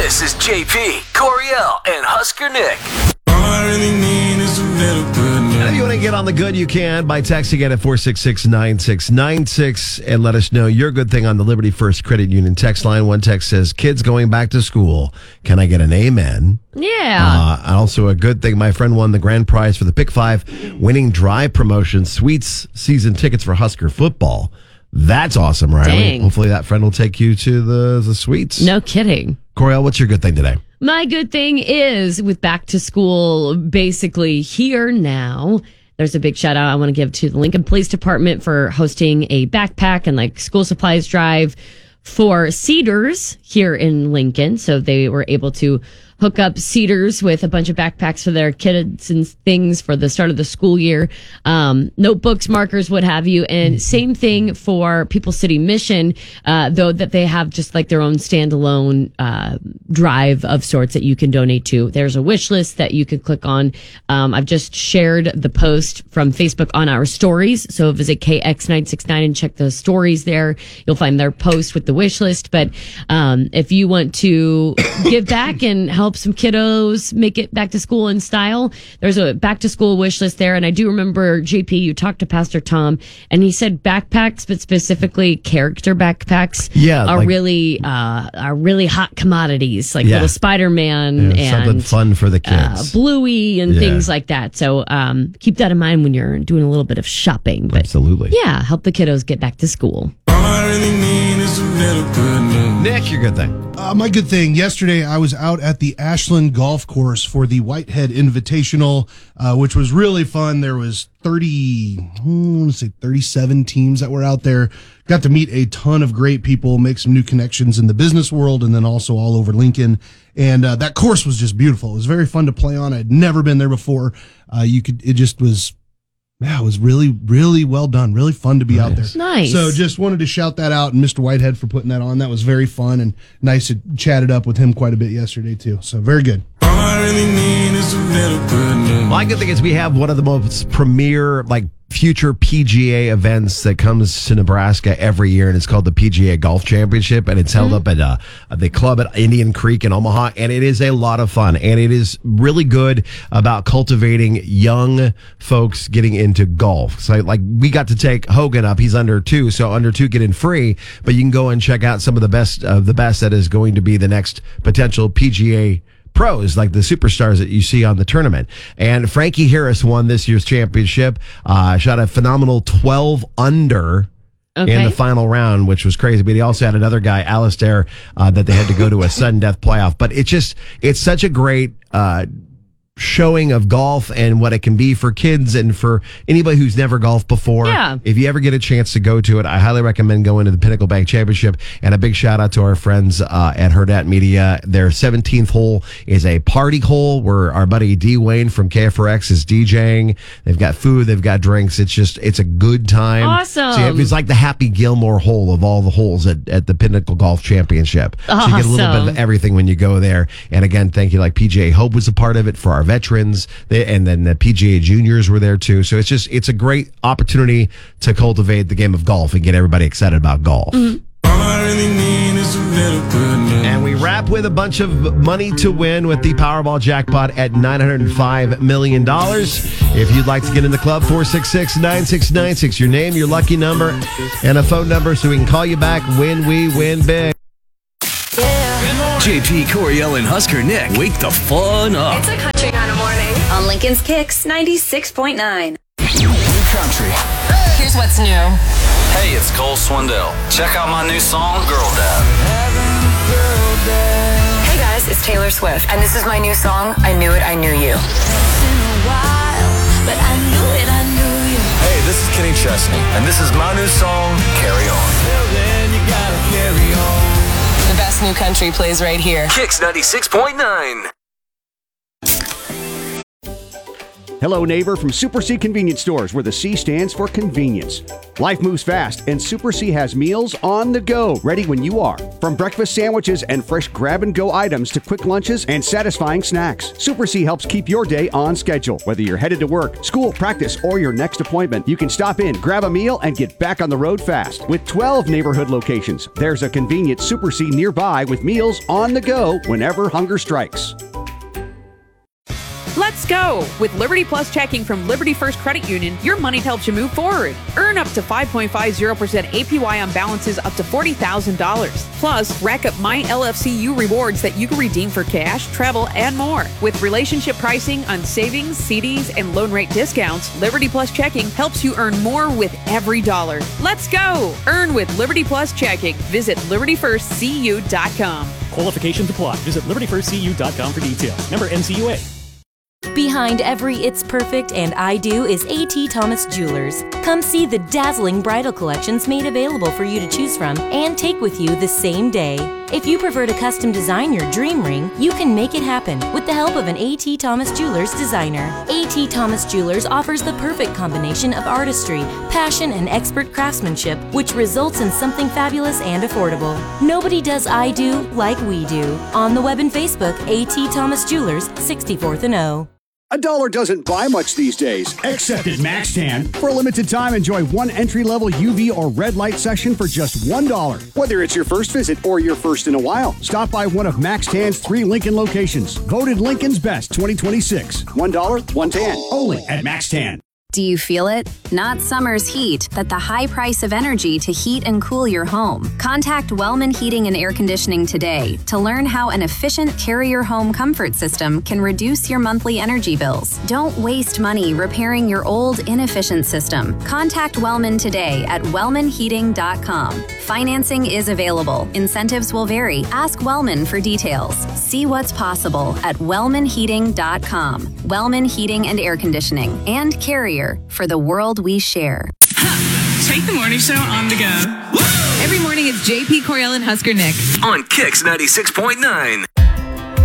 This is JP, Coriel, and Husker Nick. All I really need is a little good news. And if you want to get on the good, you can by texting it at 466-9696 and let us know your good thing on the Liberty First Credit Union text line. One text says, kids going back to school. Can I get an amen? Yeah. Also a good thing, my friend won the grand prize for the Pick 5 winning drive promotion, Sweets season tickets for Husker football. That's awesome, Riley. Dang. Hopefully that friend will take you to the Sweets. No kidding. Coriel, what's your good thing today? My good thing is with back to school basically here now. There's a big shout out I want to give to the Lincoln Police Department for hosting a backpack and school supplies drive for Cedars here in Lincoln. So they were able to hook up Cedars with a bunch of backpacks for their kids and things for the start of the school year. Notebooks, markers, what have you. And same thing for People's City Mission, though that they have just their own standalone drive of sorts that you can donate to. There's a wish list that you can click on. I've just shared the post from Facebook on our stories. So visit KX969 and check the stories there. You'll find their post with the wish list. But if you want to give back and help some kiddos make it back to school in style, there's a back to school wish list there. And I do remember, JP, you talked to Pastor Tom and he said backpacks, but specifically character backpacks are really hot commodities, little Spider-Man and something fun for the kids, Bluey and things like that. So keep that in mind when you're doing a little bit of shopping. But absolutely. Yeah, help the kiddos get back to school. All I really need is a little good news. Nick, your good thing. My good thing, yesterday I was out at the Ashland Golf Course for the Whitehead Invitational, which was really fun. There was 37 teams that were out there. Got to meet a ton of great people, make some new connections in the business world, and then also all over Lincoln. And that course was just beautiful. It was very fun to play on. I'd never been there before. It was really, really well done. Really fun to be out there. Nice. So just wanted to shout that out and Mr. Whitehead for putting that on. That was very fun and nice to chat it up with him quite a bit yesterday too. So very good. All I really need is a little good news. My good thing is we have one of the most premier, future PGA events that comes to Nebraska every year, and it's called the PGA Golf Championship, and it's held up at the club at Indian Creek in Omaha, and it is a lot of fun, and it is really good about cultivating young folks getting into golf. So we got to take Hogan up. He's under 2, so under 2 get in free, but you can go and check out some of the best that is going to be the next potential PGA pros, like the superstars that you see on the tournament. And Frankie Harris won this year's championship, shot a phenomenal 12 under in the final round, which was crazy. But he also had another guy, Alistair, that they had to go to a sudden death playoff. But it's such a great showing of golf and what it can be for kids and for anybody who's never golfed before. Yeah. If you ever get a chance to go to it, I highly recommend going to the Pinnacle Bank Championship. And a big shout out to our friends at Hurrdat Media. Their 17th hole is a party hole where our buddy D. Wayne from KFRX is DJing. They've got food, they've got drinks. It's a good time. Awesome. So it's like the Happy Gilmore hole of all the holes at the Pinnacle Golf Championship. Awesome. So you get a little bit of everything when you go there. And again, thank you. PGA Hope was a part of it for our veterans, and then the PGA juniors were there too. So it's a great opportunity to cultivate the game of golf and get everybody excited about golf. Mm-hmm. All I really need is a little good news. And we wrap with a bunch of money to win with the Powerball jackpot at $905 million. If you'd like to get in the club, 466-9696, your name, your lucky number, and a phone number so we can call you back when we win big. JP, Coriel, and Husker Nick. Wake the fun up. It's a country kind of morning on Lincoln's Kicks 96.9. New country. Here's what's new. Hey, it's Cole Swindell. Check out my new song, Girl Dad. Hey guys, it's Taylor Swift, and this is my new song, I Knew It, I Knew You. Hey, this is Kenny Chesney, and this is my new song, Carry On. The best new country plays right here. Kicks 96.9. Hello, neighbor from Super C Convenience Stores, where the C stands for convenience. Life moves fast, and Super C has meals on the go, ready when you are. From breakfast sandwiches and fresh grab-and-go items to quick lunches and satisfying snacks, Super C helps keep your day on schedule. Whether you're headed to work, school, practice, or your next appointment, you can stop in, grab a meal, and get back on the road fast. With 12 neighborhood locations, there's a convenient Super C nearby with meals on the go whenever hunger strikes. Let's go! With Liberty Plus checking from Liberty First Credit Union, your money helps you move forward. Earn up to 5.50% APY on balances up to $40,000. Plus, rack up My LFCU rewards that you can redeem for cash, travel, and more. With relationship pricing on savings, CDs, and loan rate discounts, Liberty Plus checking helps you earn more with every dollar. Let's go! Earn with Liberty Plus checking. Visit LibertyFirstCU.com. Qualifications apply. Visit LibertyFirstCU.com for details. Member NCUA. Behind every It's Perfect and I Do is A.T. Thomas Jewelers. Come see the dazzling bridal collections made available for you to choose from and take with you the same day. If you prefer to custom design your dream ring, you can make it happen with the help of an A.T. Thomas Jewelers designer. A.T. Thomas Jewelers offers the perfect combination of artistry, passion, and expert craftsmanship, which results in something fabulous and affordable. Nobody does I Do like we do. On the web and Facebook, A.T. Thomas Jewelers, 64th and O. $1 doesn't buy much these days, except at MaxTan. For a limited time, enjoy one entry-level UV or red light session for just $1. Whether it's your first visit or your first in a while, stop by one of MaxTan's 3 Lincoln locations. Voted Lincoln's Best 2026. $1, one tan. Only at MaxTan. Do you feel it? Not summer's heat, but the high price of energy to heat and cool your home. Contact Wellman Heating and Air Conditioning today to learn how an efficient Carrier home comfort system can reduce your monthly energy bills. Don't waste money repairing your old, inefficient system. Contact Wellman today at wellmanheating.com. Financing is available. Incentives will vary. Ask Wellman for details. See what's possible at wellmanheating.com. Wellman Heating and Air Conditioning and Carrier for the world we share. Take the morning show on the go. Woo! Every morning it's JP, Coriel, and Husker Nick. On Kix 96.9.